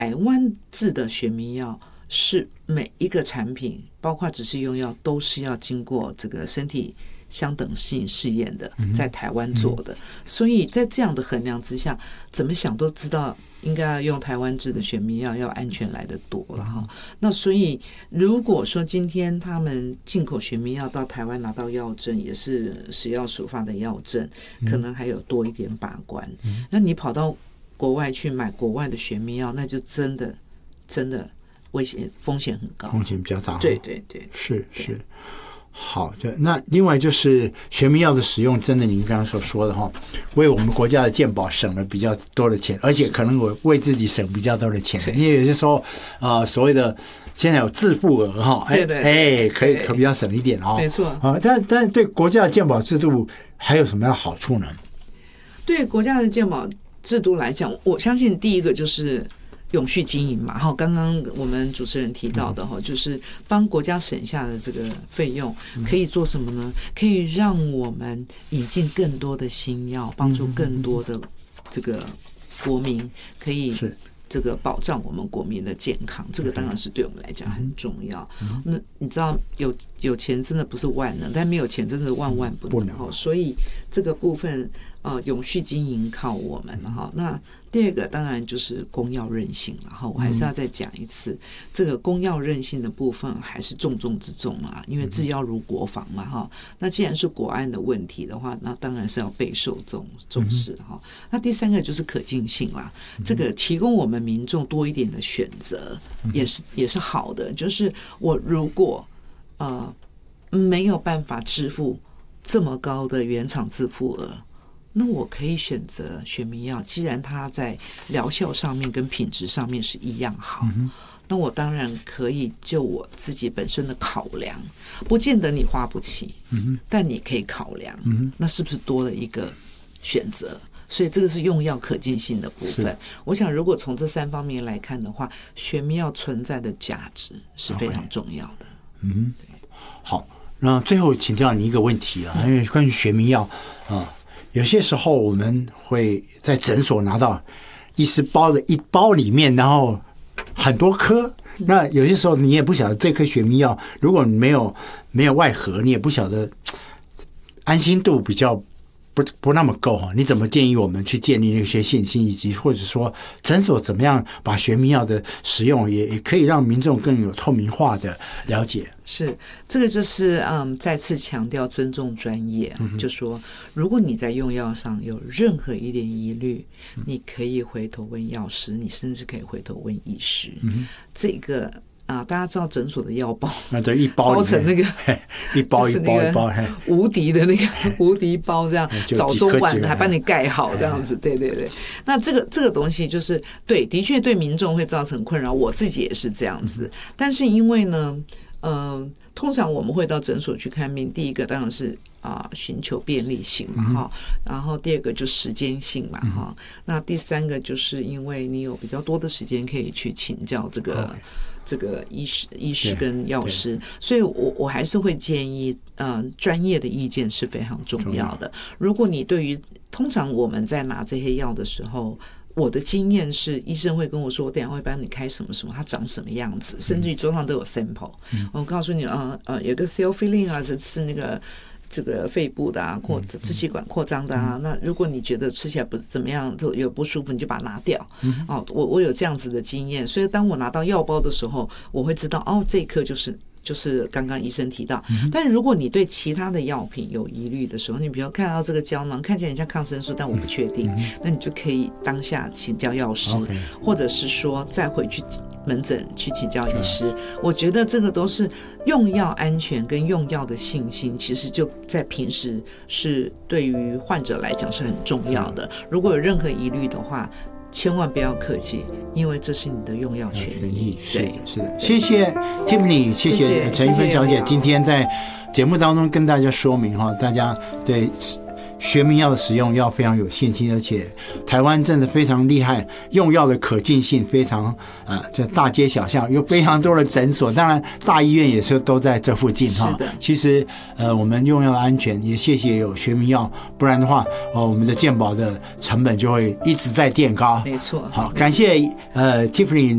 台湾制的学名药是每一个产品，包括只是用药，都是要经过这个身体相等性试验的，在台湾做的。所以在这样的衡量之下，怎么想都知道应该要用台湾制的学名药要安全来得多了哈。那所以如果说今天他们进口学名药到台湾拿到药证，也是食药署发的药证，可能还有多一点把关。那你跑到国外去买国外的学名药，那就真的危险风险很高， 风险比较大。 对对对， 是。好的，那另外就是学名药的使用，真的您刚刚所说的哈，为我们国家的健保省了比较多的钱，而且可能我为自己省比较多的钱，因为有些时候所谓的现在有自付额哈，可比较省一点哈， 没错啊，但对国家的健保制度还有什么样的好处呢？ 对国家的健保制度来讲，我相信第一个就是永续经营嘛，刚刚我们主持人提到的就是帮国家省下的这个费用可以做什么呢？可以让我们引进更多的新药，帮助更多的这个国民可以这个保障我们国民的健康，这个当然是对我们来讲很重要。那你知道有钱真的不是万能，但没有钱真的万万不能。所以这个部分永续经营靠我们了。那第二个当然就是公药韧性了。我还是要再讲一次，这个公药韧性的部分还是重中之重啊，因为制药如国防嘛。那既然是国安的问题的话，那当然是要备受重视。那第三个就是可进性啦，这个提供我们民众多一点的选择也是好的。就是我如果没有办法支付这么高的原厂自付额，那我可以选择学名药，既然它在疗效上面跟品质上面是一样好，那我当然可以就我自己本身的考量，不见得你花不起，但你可以考量，那是不是多了一个选择？所以这个是用药可进性的部分。我想如果从这三方面来看的话，学名药存在的价值是非常重要的。 好，那最后请教你一个问题啊，因为关于学名药有些时候我们会在诊所拿到医师包的一包里面，然后很多颗，那有些时候你也不晓得这颗学名药，如果你没有外盒，你也不晓得安心度比较不那么够你怎么建议我们去建立那些信心，以及或者说诊所怎么样把学名药的使用也可以让民众更有透明化的了解？ 是，这个就是再次强调尊重专业，就说如果你在用药上有任何一点疑虑，你可以回头问药师，你甚至可以回头问医师。这个大家知道诊所的药包， 对，一包包成那个一包一包一包， 无敌的那个无敌包，这样早中晚还帮你盖好这样子，对对对。那这个东西就是对，的确对民众会造成困扰，我自己也是这样子。但是因为呢，通常我们会到诊所去看病，第一个当然是寻求便利性嘛然后第二个就时间性嘛那第三个就是因为你有比较多的时间可以去请教这个医师跟药师，所以我还是会建议专业的意见是非常重要的。如果你对于通常我们在拿这些药的时候，我的经验是医生会跟我说，我等一下会帮你开什么什么，它长什么样子，甚至于桌上都有 sample。我告诉你有个 theophylline 是那个这个肺部的或者支气管扩张的那如果你觉得吃起来不怎么样，就有不舒服，你就把它拿掉。我有这样子的经验，所以当我拿到药包的时候，我会知道这一颗就是刚刚医生提到。但如果你对其他的药品有疑虑的时候，你比如看到这个胶囊看起来很像抗生素，但我不确定，那你就可以当下请教药师，或者是说再回去门诊去请教医师。我觉得这个都是用药安全跟用药的信心，其实就在平时是对于患者来讲是很重要的。如果有任何疑虑的话，千万不要客气，因为这是你的用药权益。 是的，谢谢 Tiffany， 谢谢陈玉芬小姐今天在节目当中跟大家说明大家对学名药的使用要非常有信心，而且台湾真的非常厉害，用药的可进性非常在大街小巷有非常多的诊所，当然大医院也是都在这附近其实我们用药的安全也谢谢有学名药，不然的话我们的健保的成本就会一直在垫高。 没错。 好，感谢Tiffany